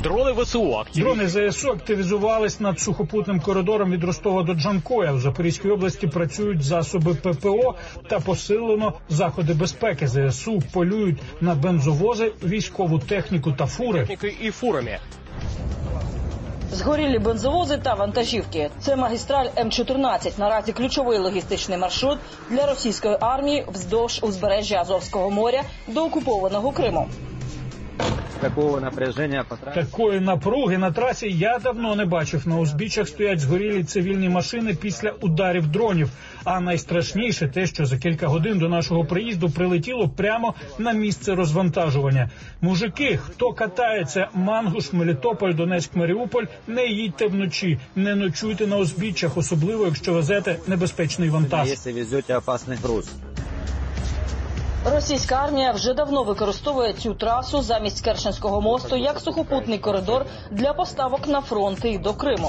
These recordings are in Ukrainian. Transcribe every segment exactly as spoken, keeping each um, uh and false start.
Дрони ВСУ активізували. Дрони ЗСУ активізувались над сухопутним коридором від Ростова до Джанкоя. В Запорізькій області працюють засоби ППО та посилено заходи безпеки. ЗСУ полюють на бензовози, військову техніку та фури. Технікою і фурами. Згорілі бензовози та вантажівки. Це магістраль М чотирнадцять. Наразі ключовий логістичний маршрут для російської армії вздовж узбережжя Азовського моря до окупованого Криму. Такого напряження по трасі. Такої напруги на трасі я давно не бачив. На узбіччях стоять згорілі цивільні машини після ударів дронів. А найстрашніше те, що за кілька годин до нашого приїзду прилетіло прямо на місце розвантажування. Мужики, хто катається Мангуш, Мелітополь, Донецьк, Маріуполь, не їдьте вночі, не ночуйте на узбіччях, особливо якщо везете небезпечний вантаж. Якщо везете опасний груз. Російська армія вже давно використовує цю трасу замість Керченського мосту як сухопутний коридор для поставок на фронти і до Криму.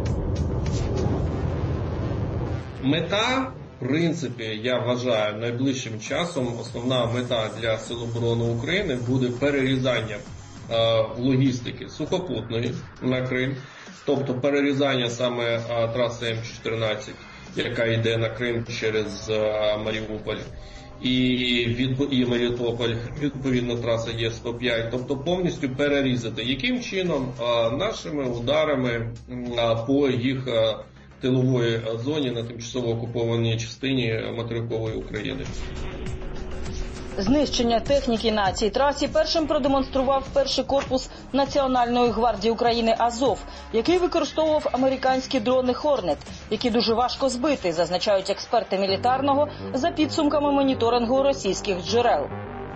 Мета, в принципі, я вважаю, найближчим часом основна мета для Сил оборони України буде перерізання е, логістики сухопутної на Крим, тобто перерізання саме е, траси М чотирнадцять, яка йде на Крим через е, Маріуполь. І від і Мелітополь, відповідно, траса Є сто п'ять, тобто повністю перерізати. Яким чином? А, нашими ударами а, по їх а, тилової зоні на тимчасово окупованій частині материкової України. Знищення техніки на цій трасі першим продемонстрував перший корпус Національної гвардії України «Азов», який використовував американські дрони «Хорнет», які дуже важко збити, зазначають експерти мілітарного за підсумками моніторингу російських джерел.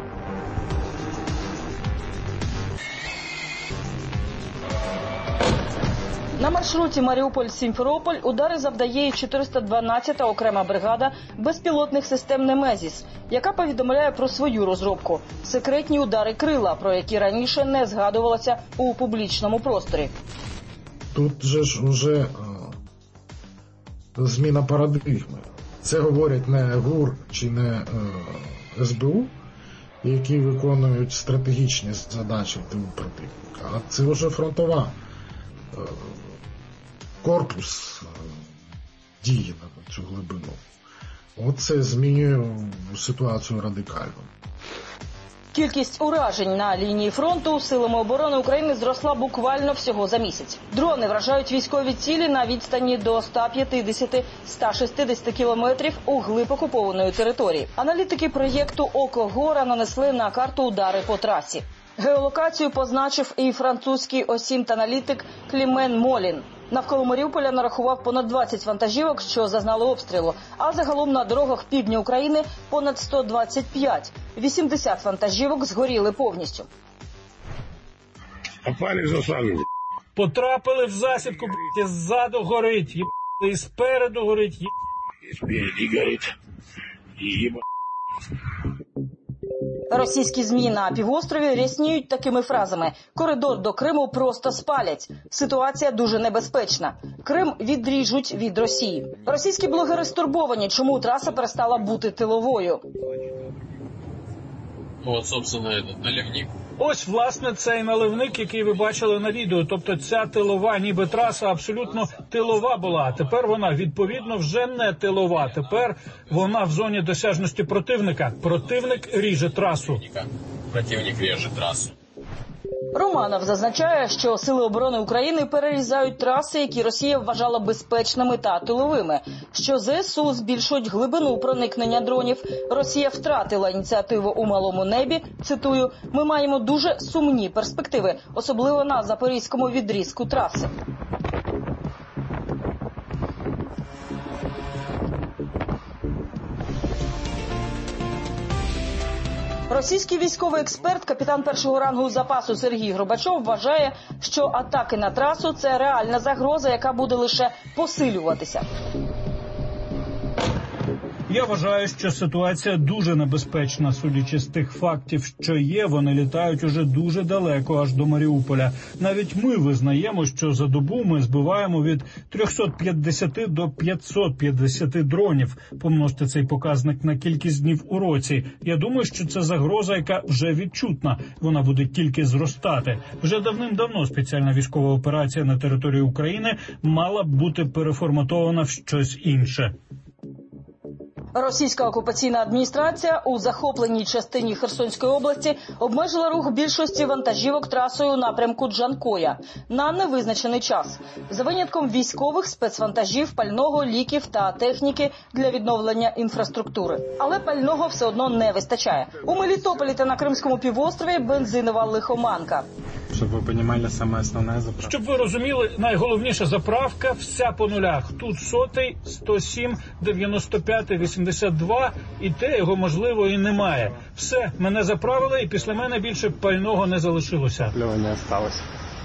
На маршруті Маріуполь-Сімферополь удари завдає і чотириста дванадцята окрема бригада безпілотних систем «Немезіс», яка повідомляє про свою розробку – секретні удари крила, про які раніше не згадувалося у публічному просторі. Тут же ж уже е, зміна парадигми. Це говорять не ГУР чи не е, С Б У, які виконують стратегічні задачі в тилу противника, а це вже фронтова е, корпус діє на цю глибину. Оце змінює ситуацію радикально. Кількість уражень на лінії фронту Силами оборони України зросла буквально всього за місяць. Дрони вражають військові цілі на відстані до ста п'ятдесяти - ста шістдесяти кілометрів у глиб окупованої території. Аналітики проєкту «Око Гора» нанесли на карту удари по трасі. Геолокацію позначив і французький осінт-аналітик Клімен Молін. Навколо Маріуполя нарахував понад двадцять вантажівок, що зазнали обстрілу, а загалом на дорогах півдня України понад сто двадцять п'ять. вісімдесят вантажівок згоріли повністю. Потрапили в засідку, б***ь, ззаду горить, є***, і спереду горить, є***. І спереді горить, є***. Російські ЗМІ на півострові рясніють такими фразами: «Коридор до Криму просто спалять. Ситуація дуже небезпечна. Крим відріжуть від Росії». Російські блогери стурбовані, чому траса перестала бути тиловою. От, собственно, этот наливник. Ось, власне, цей наливник, який ви бачили на відео. Тобто ця тилова, ніби траса абсолютно тилова була. А тепер вона, відповідно, вже не тилова. Тепер вона в зоні досяжності противника. Противник ріже трасу. Противник ріже трасу. Романов зазначає, що Сили оборони України перерізають траси, які Росія вважала безпечними та тиловими, що Зе С У збільшують глибину проникнення дронів. Росія втратила ініціативу у малому небі. Цитую: «Ми маємо дуже сумні перспективи, особливо на запорізькому відрізку траси». Російський військовий експерт, капітан першого рангу запасу Сергій Горбачов вважає, що атаки на трасу – це реальна загроза, яка буде лише посилюватися. Я вважаю, що ситуація дуже небезпечна, судячи з тих фактів, що є, вони літають уже дуже далеко, аж до Маріуполя. Навіть ми визнаємо, що за добу ми збиваємо від триста п'ятдесят до п'ятсот п'ятдесят дронів. Помножте цей показник на кількість днів у році. Я думаю, що це загроза, яка вже відчутна. Вона буде тільки зростати. Вже давним-давно спеціальна військова операція на території України мала б бути переформатована в щось інше. Російська окупаційна адміністрація у захопленій частині Херсонської області обмежила рух більшості вантажівок трасою у напрямку Джанкоя на невизначений час. За винятком військових, спецвантажів, пального, ліків та техніки для відновлення інфраструктури. Але пального все одно не вистачає. У Мелітополі та на Кримському півострові бензинова лихоманка. Щоб ви розуміли, саме основне заправка. Щоб ви розуміли, найголовніша заправка вся по нулях. Тут сотий, сто сім, дев'яносто п'ять, вісімдесят два, і те його, можливо, і немає. Все, мене заправили, і після мене більше пального не залишилося. Пального не осталось.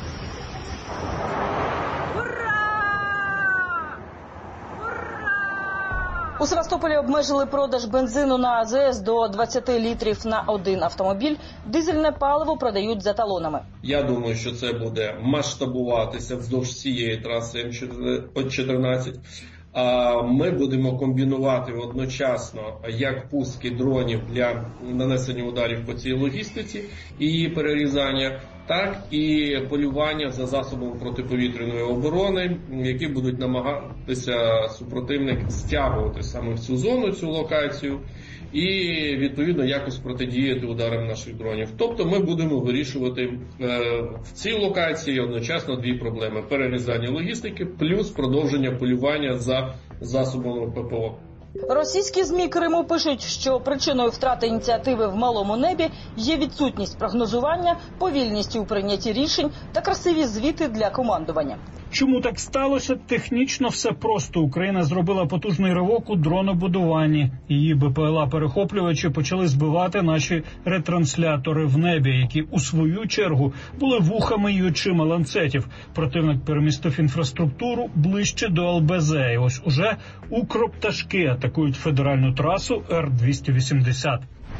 У Севастополі обмежили продаж бензину на А З С до двадцять літрів на один автомобіль. Дизельне паливо продають за талонами. Я думаю, що це буде масштабуватися вздовж всієї траси М чотирнадцять. Ми будемо комбінувати одночасно як пуски дронів для нанесення ударів по цій логістиці і її перерізання, так і полювання за засобами протиповітряної оборони, які будуть намагатися супротивник стягувати саме в цю зону, цю локацію, і відповідно якось протидіяти ударам наших дронів. Тобто ми будемо вирішувати е, в цій локації одночасно дві проблеми: перерізання логістики плюс продовження полювання за засобами П П О. Російські ЗМІ Криму пишуть, що причиною втрати ініціативи в малому небі є відсутність прогнозування, повільність у прийнятті рішень та красиві звіти для командування. Чому так сталося? Технічно все просто. Україна зробила потужний ривок у дронобудуванні. Її Б П Л А-перехоплювачі почали збивати наші ретранслятори в небі, які у свою чергу були вухами й очима ланцетів. Противник перемістив інфраструктуру ближче до Л Б З. І ось уже укропташки атакують федеральну трасу Р двісті вісімдесят.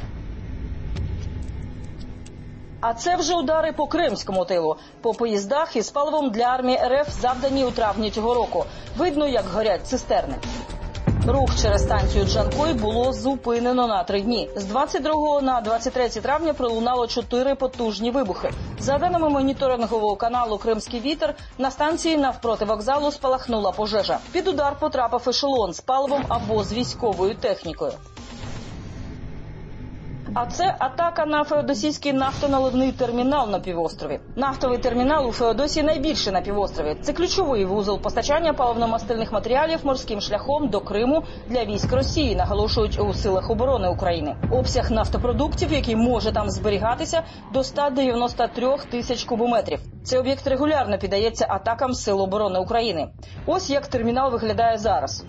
А це вже удари по кримському тилу. По поїздах із паливом для армії Р Ф завдані у травні цього року. Видно, як горять цистерни. Рух через станцію Джанкой було зупинено на три дні. З двадцять другого на двадцять третє травня пролунало чотири потужні вибухи. За даними моніторингового каналу «Кримський вітер», на станції навпроти вокзалу спалахнула пожежа. Під удар потрапив ешелон з паливом або з військовою технікою. А це атака на Феодосійський нафтоналивний термінал на півострові. Нафтовий термінал у Феодосії найбільший на півострові. Це ключовий вузол постачання паливно-мастильних матеріалів морським шляхом до Криму для військ Росії, наголошують у силах оборони України. Обсяг нафтопродуктів, який може там зберігатися, до ста дев'яноста трьох тисяч кубометрів. Цей об'єкт регулярно піддається атакам Сил оборони України. Ось як термінал виглядає зараз.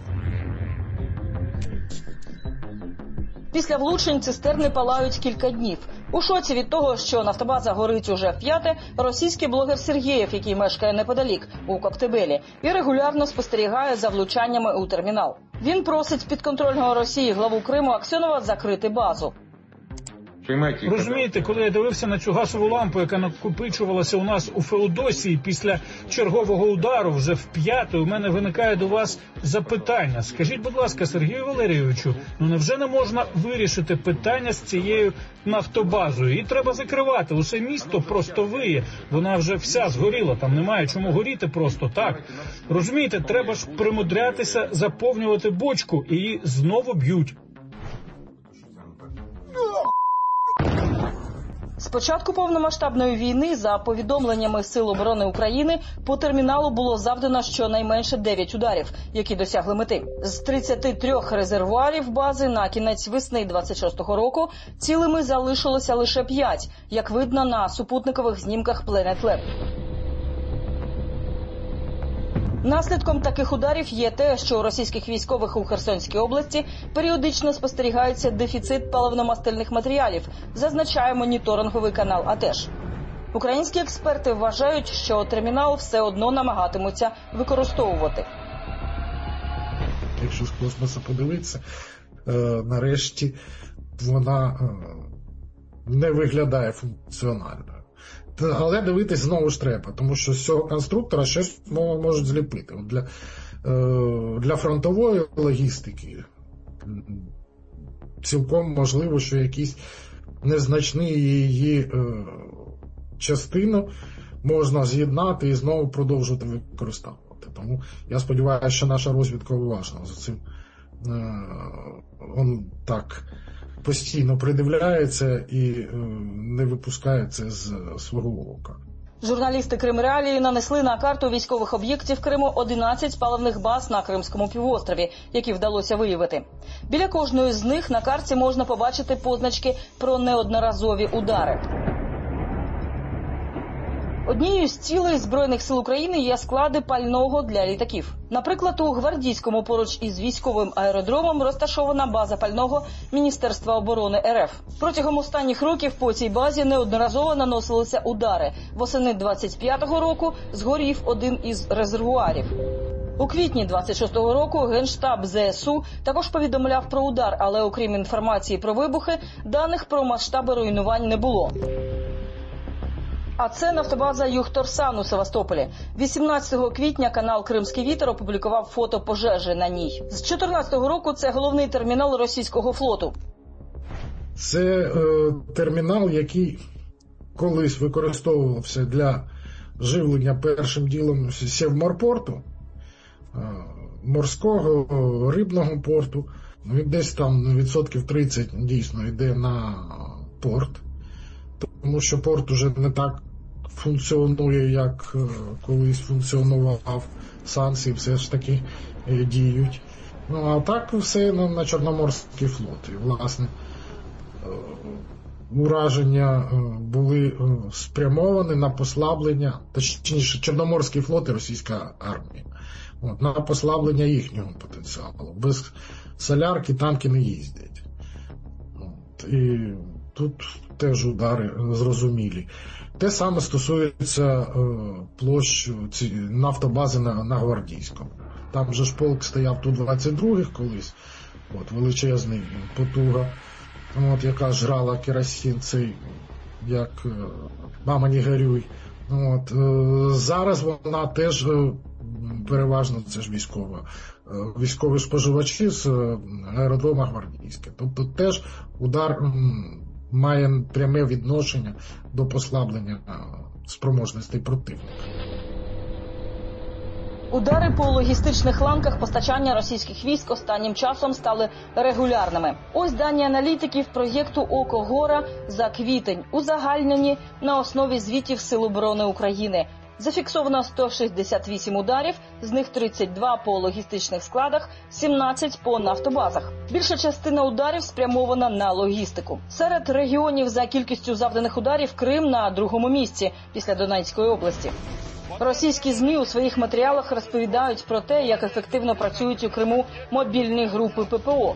Після влучень цистерни палають кілька днів. У шоці від того, що нафтобаза горить уже вп'яте, російський блогер Сергєєв, який мешкає неподалік, у Коктебелі, і регулярно спостерігає за влучаннями у термінал. Він просить підконтрольного Росії главу Криму Аксьонова закрити базу. Розумієте, коли я дивився на цю газову лампу, яка накопичувалася у нас у Феодосії після чергового удару вже вп'яте, у мене виникає до вас запитання. Скажіть, будь ласка, Сергію Валерійовичу, ну невже не можна вирішити питання з цією нафтобазою? Її треба закривати, усе місто просто виє, вона вже вся згоріла, там немає чому горіти просто так. Розумієте, треба ж примудрятися заповнювати бочку, і її знову б'ють. З початку повномасштабної війни, за повідомленнями Сил оборони України, по терміналу було завдано щонайменше дев'ять ударів, які досягли мети. З тридцяти трьох резервуарів бази на кінець весни двадцять шостого року цілими залишилося лише п'ять, як видно на супутникових знімках Planet Lab. Наслідком таких ударів є те, що у російських військових у Херсонській області періодично спостерігається дефіцит паливно-мастильних матеріалів, зазначає моніторинговий канал А Т Ж. Українські експерти вважають, що термінал все одно намагатимуться використовувати. Якщо з космосу подивитися, нарешті вона не виглядає функціональною. Але дивитись знову ж треба, тому що з цього конструктора щось можуть зліпити. Для, для фронтової логістики цілком можливо, що якісь незначні її частину можна з'єднати і знову продовжувати використовувати. Тому я сподіваюся, що наша розвідка уважно за цим он так постійно придивляється і не випускає це з свого ока. Журналісти Кримреалії нанесли на карту військових об'єктів Криму одинадцять паливних баз на Кримському півострові, які вдалося виявити. Біля кожної з них на карті можна побачити позначки про неодноразові удари. Однією з цілей Збройних сил України є склади пального для літаків. Наприклад, у Гвардійському поруч із військовим аеродромом розташована база пального Міністерства оборони РФ. Протягом останніх років по цій базі неодноразово наносилися удари. Восени двадцять п'ятого року згорів один із резервуарів. У квітні двадцять шостого року Генштаб ЗСУ також повідомляв про удар, але окрім інформації про вибухи, даних про масштаби руйнувань не було. А це нафтобаза Югторсан у Севастополі. вісімнадцятого квітня канал «Кримський вітер» опублікував фото пожежі на ній. З чотирнадцятого року це головний термінал російського флоту. Це е, термінал, який колись використовувався для живлення першим ділом Севморпорту, е, морського, рибного порту. Він десь там відсотків тридцять дійсно йде на порт. Тому що порт уже не так функціонує, як колись функціонував, санкції все ж таки діють. Ну, а так все на, на Чорноморський флот. І, власне, ураження були спрямовані на послаблення, точніше, Чорноморський флот і російська армія. От, на послаблення їхнього потенціалу. Без солярки танки не їздять. От, і тут теж удари зрозумілі. Те саме стосується е, площ ці, нафтобази на, на Гвардійському. Там же ж полк стояв Ту двадцять два колись, от, величезний потуга, от, яка жрала керосин цей, як е, мама не горюй. От, е, зараз вона теж е, переважно це ж військова. Е, військові споживачі з е, аеродрома Гвардійське. Тобто теж удар м, має пряме відношення до послаблення спроможностей противника. Удари по логістичних ланках постачання російських військ останнім часом стали регулярними. Ось дані аналітиків проєкту «Око Гора» за квітень, узагальнені на основі звітів Сил оборони України. Зафіксовано сто шістдесят вісім ударів, з них тридцять два по логістичних складах, сімнадцять по нафтобазах. Більша частина ударів спрямована на логістику. Серед регіонів за кількістю завданих ударів Крим на другому місці після Донецької області. Російські ЗМІ у своїх матеріалах розповідають про те, як ефективно працюють у Криму мобільні групи ППО.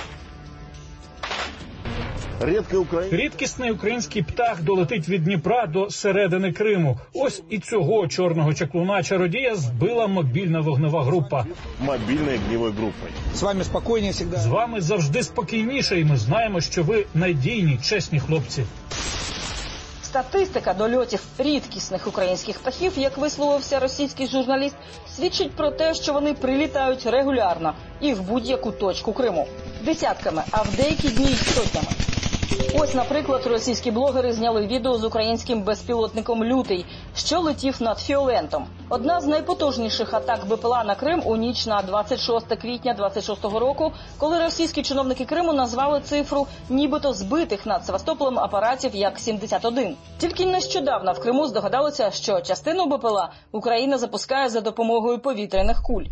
Рідкісний український птах долетить від Дніпра до середини Криму. Ось і цього чорного чаклуна-чародія збила мобільна вогнева група. Мобільною огневою групою. З вами спокійніше завжди. З вами завжди спокійніше, і ми знаємо, що ви надійні, чесні хлопці. Статистика дольотів рідкісних українських птахів, як висловився російський журналіст, свідчить про те, що вони прилітають регулярно і в будь-яку точку Криму. Десятками, а в деякі дні й сотнями. Ось, наприклад, російські блогери зняли відео з українським безпілотником «Лютий», що летів над Фіолентом. Одна з найпотужніших атак БПЛА на Крим у ніч на двадцять шосте квітня двадцять шостого року, коли російські чиновники Криму назвали цифру нібито збитих над Севастополем апаратів як сімдесят один. Тільки нещодавно в Криму здогадалися, що частину БПЛА Україна запускає за допомогою повітряних куль.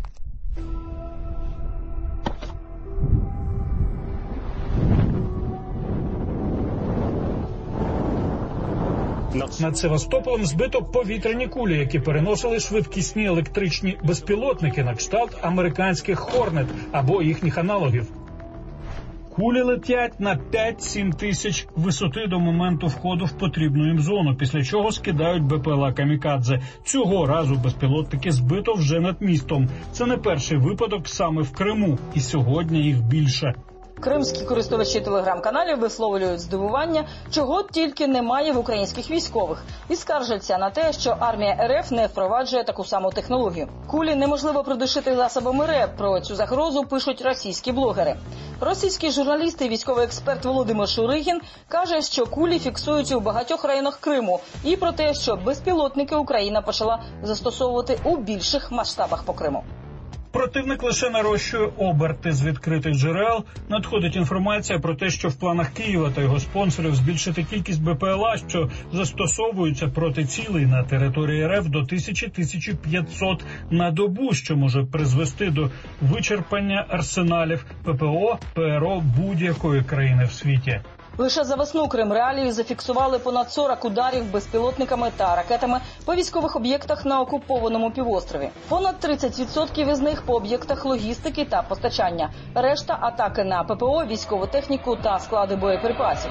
Над Севастополем збито повітряні кулі, які переносили швидкісні електричні безпілотники на кшталт американських «Хорнет» або їхніх аналогів. Кулі летять на п'ять-сім тисяч висоти до моменту входу в потрібну їм зону, після чого скидають БПЛА «Камікадзе». Цього разу безпілотники збито вже над містом. Це не перший випадок саме в Криму, і сьогодні їх більше. Кримські користувачі телеграм-каналів висловлюють здивування, чого тільки немає в українських військових, і скаржаться на те, що армія РФ не впроваджує таку саму технологію. Кулі неможливо придушити засобами РЕП. Про цю загрозу пишуть російські блогери. Російський журналіст і військовий експерт Володимир Шуригін каже, що кулі фіксуються у багатьох районах Криму, і про те, що безпілотники Україна почала застосовувати у більших масштабах по Криму. Противник лише нарощує оберти з відкритих джерел. Надходить інформація про те, що в планах Києва та його спонсорів збільшити кількість БПЛА, що застосовуються проти цілей на території РФ до тисячі - тисячі п'ятсот на добу, що може призвести до вичерпання арсеналів ППО, ПРО будь-якої країни в світі. Лише за весну Кримреалії зафіксували понад сорок ударів безпілотниками та ракетами по військових об'єктах на окупованому півострові. Понад тридцять відсотків із них по об'єктах логістики та постачання. Решта – атаки на ППО, військову техніку та склади боєприпасів.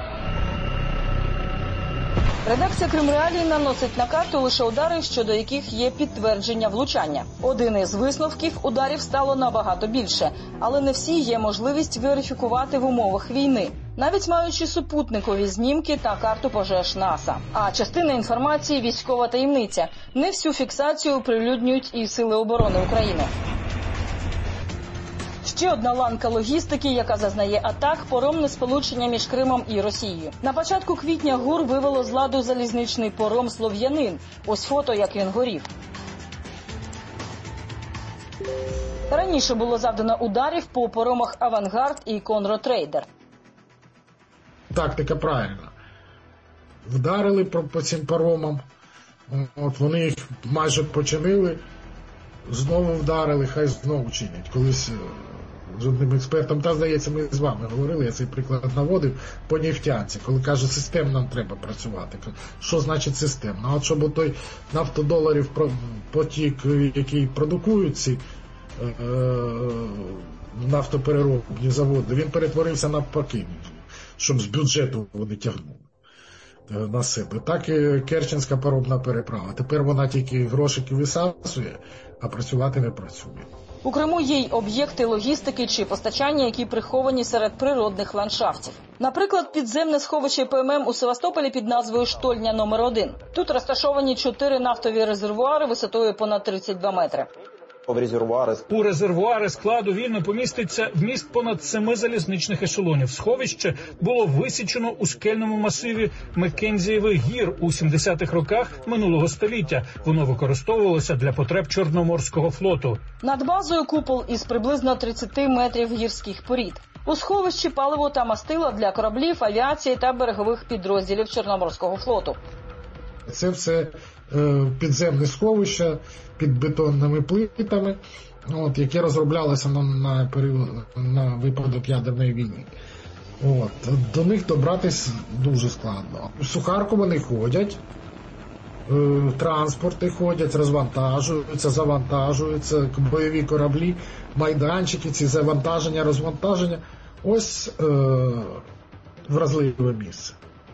Редакція Кримреалії наносить на карту лише удари, щодо яких є підтвердження влучання. Один із висновків – ударів стало набагато більше, але не всі є можливість верифікувати в умовах війни, навіть маючи супутникові знімки та карту пожеж НАСА. А частина інформації – військова таємниця. Не всю фіксацію оприлюднюють і Сили оборони України. Ще одна ланка логістики, яка зазнає атак – поромне сполучення між Кримом і Росією. На початку квітня ГУР вивело з ладу залізничний пором «Слов'янин». Ось фото, як він горів. Раніше було завдано ударів по поромах «Авангард» і «Конротрейдер». Тактика правильна. Вдарили по, по цим паромам, от вони їх майже починили, знову вдарили, хай знову чинять. Колись з одним експертом, та, здається, ми з вами говорили, я цей приклад наводив, по нефтянці, коли каже, системно нам треба працювати. Що значить системно? От щоб той нафтодоларів потік, який продукують ці е, нафтопереробні заводи, він перетворився навпаки, щоб з бюджету вони тягнули на себе. Так і Керченська паромна переправа. Тепер вона тільки грошики висасує, а працювати не працює. У Криму є й об'єкти логістики чи постачання, які приховані серед природних ландшафтів. Наприклад, підземне сховище ПММ у Севастополі під назвою «Штольня номер один». Тут розташовані чотири нафтові резервуари висотою понад тридцять два метри. У резервуари складу вільно поміститься вміст понад семи залізничних ешелонів. Сховище було висічено у скельному масиві Маккензієвих гір у сімдесятих роках минулого століття. Воно використовувалося для потреб Чорноморського флоту. Над базою купол із приблизно тридцяти метрів гірських порід. У сховищі паливо та мастила для кораблів, авіації та берегових підрозділів Чорноморського флоту. Це все е, підземне сховище під бетонними плитами, от, яке розроблялося на, на, період, на випадок ядерної війни. От, до них добратися дуже складно. В Сухарку вони ходять, е, транспорти ходять, розвантажуються, завантажуються, бойові кораблі, майданчики, ці завантаження, розвантаження. Ось е, вразливе місце.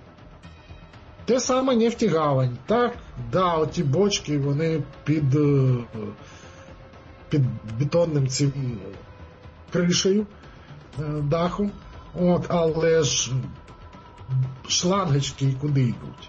Те саме нефтегавань. Так, да, оті бочки, вони під, під бетонним цим кришею, дахом. От, але ж шлангочки куди йдуть?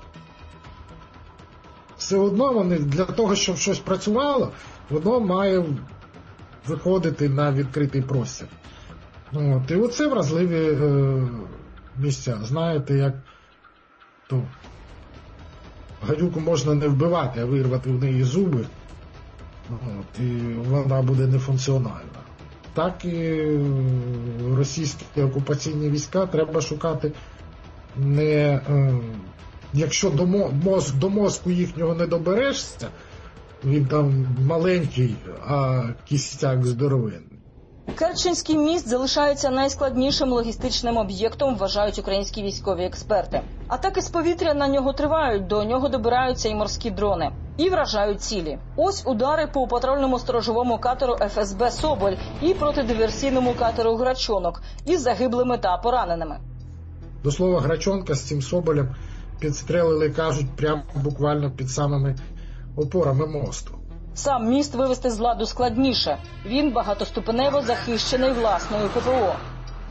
Все одно вони, для того, щоб щось працювало, воно має виходити на відкритий простір. От, і оце вразливі е, місця. Знаєте, як то гадюку можна не вбивати, а вирвати в неї зуби, от, і вона буде нефункціональна. Так і російські окупаційні війська треба шукати не... Е, якщо до, моз, до мозку їхнього не доберешся, він там маленький, а кістяк здоровенний. Керченський міст залишається найскладнішим логістичним об'єктом, вважають українські військові експерти. Атаки з повітря на нього тривають, до нього добираються і морські дрони. І вражають цілі. Ось удари по патрульному сторожовому катеру еф ес бе «Соболь» і протидиверсійному катеру «Грачонок» із загиблими та пораненими. До слова, Грачонка з цим «Соболем» підстрелили, кажуть, прямо буквально під самими опорами мосту. Сам міст вивести з ладу складніше. Він багатоступенево захищений власною ППО.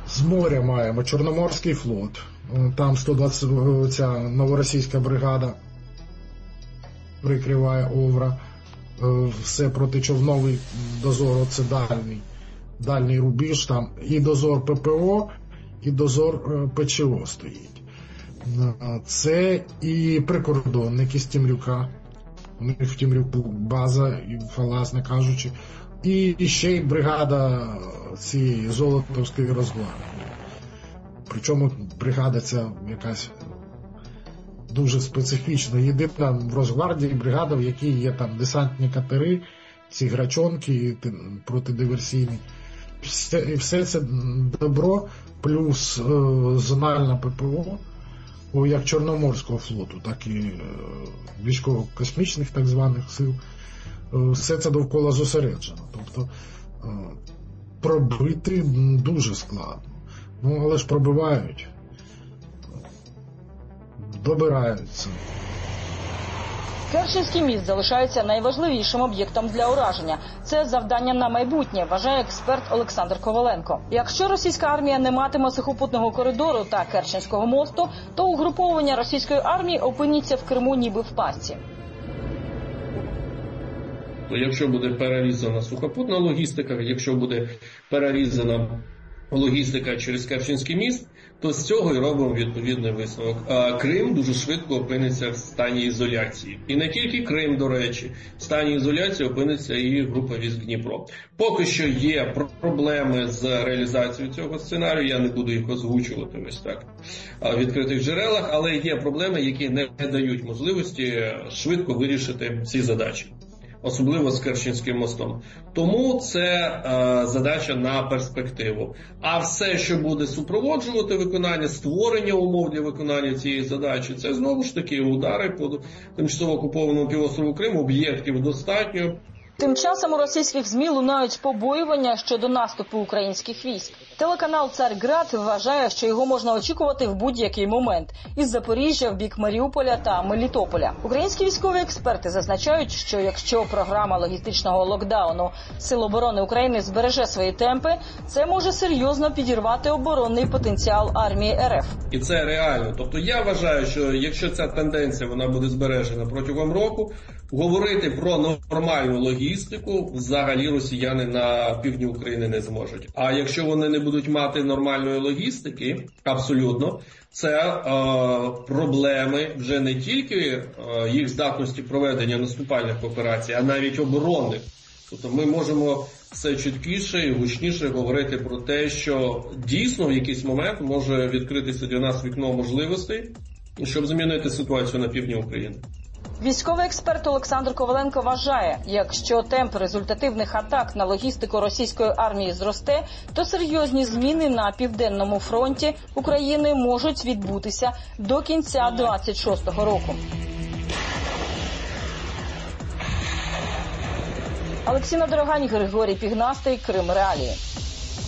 З моря маємо Чорноморський флот, там сто двадцять, ця новоросійська бригада прикриває Овра, все протичовновий дозор, це дальній, дальній рубіж, там і дозор ППО, і дозор ПЧО стоїть. Це і прикордонники з Темрюка, у них в Темрюку база, і власне кажучи, і ще й бригада цієї Золотовської Росгвардії. Причому бригада ця якась дуже специфічна. Єдина в Росгвардії бригада, в якій є там десантні катери, ці грачонки протидиверсійні. Все, все це добро, плюс е, зональна ППО, о, як Чорноморського флоту, так і е, військово-космічних так званих сил. Е, все це довкола зосереджено. Тобто е, пробити дуже складно. Ну, але ж пробивають, добираються. Керченський міст залишається найважливішим об'єктом для ураження. Це завдання на майбутнє, вважає експерт Олександр Коваленко. Якщо російська армія не матиме сухопутного коридору та Керченського мосту, то угруповання російської армії опиняться в Криму ніби в пастці. Якщо буде перерізана сухопутна логістика, якщо буде перерізана логістика через Керченський міст, то з цього і робимо відповідний висновок. А Крим дуже швидко опиниться в стані ізоляції. І не тільки Крим, до речі, в стані ізоляції опиниться і група військ Дніпро. Поки що є проблеми з реалізацією цього сценарію, я не буду їх озвучувати ось так в відкритих джерелах, але є проблеми, які не дають можливості швидко вирішити ці задачі. Особливо з Керченським мостом. Тому це е, задача на перспективу. А все, що буде супроводжувати виконання, створення умов для виконання цієї задачі, це знову ж таки удари по тимчасово окупованому півострову Криму, об'єктів достатньо. Тим часом у російських ЗМІ лунають побоювання щодо наступу українських військ. Телеканал «Царьград» вважає, що його можна очікувати в будь-який момент – із Запоріжжя в бік Маріуполя та Мелітополя. Українські військові експерти зазначають, що якщо програма логістичного локдауну Сил оборони України збереже свої темпи, це може серйозно підірвати оборонний потенціал армії РФ. І це реально. Тобто я вважаю, що якщо ця тенденція вона буде збережена протягом року, говорити про нормальну логістику взагалі росіяни на півдні України не зможуть. А якщо вони не будуть мати нормальної логістики, абсолютно, це е, проблеми вже не тільки е, їх здатності проведення наступальних операцій, а навіть оборонних. Тобто ми можемо все чіткіше і гучніше говорити про те, що дійсно в якийсь момент може відкритися для нас вікно можливостей, щоб змінити ситуацію на півдні України. Військовий експерт Олександр Коваленко вважає, якщо темп результативних атак на логістику російської армії зросте, то серйозні зміни на Південному фронті України можуть відбутися до кінця двадцять шостого року. Олексіна Дорогань, Григорій Пігнастий, Крим Реалії.